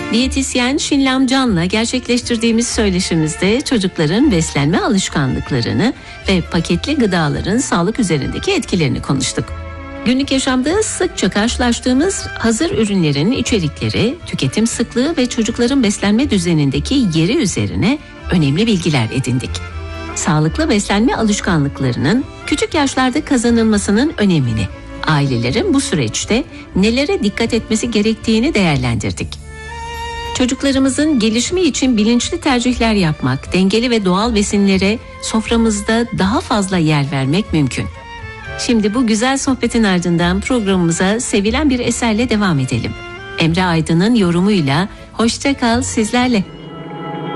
Diyetisyen Şinlam Can'la gerçekleştirdiğimiz söyleşimizde çocukların beslenme alışkanlıklarını ve paketli gıdaların sağlık üzerindeki etkilerini konuştuk. Günlük yaşamda sıkça karşılaştığımız hazır ürünlerin içerikleri, tüketim sıklığı ve çocukların beslenme düzenindeki yeri üzerine önemli bilgiler edindik. Sağlıklı beslenme alışkanlıklarının küçük yaşlarda kazanılmasının önemini, ailelerin bu süreçte nelere dikkat etmesi gerektiğini değerlendirdik. Çocuklarımızın gelişimi için bilinçli tercihler yapmak, dengeli ve doğal besinlere soframızda daha fazla yer vermek mümkün. Şimdi bu güzel sohbetin ardından programımıza sevilen bir eserle devam edelim. Emre Aydın'ın yorumuyla hoşça kal sizlerle.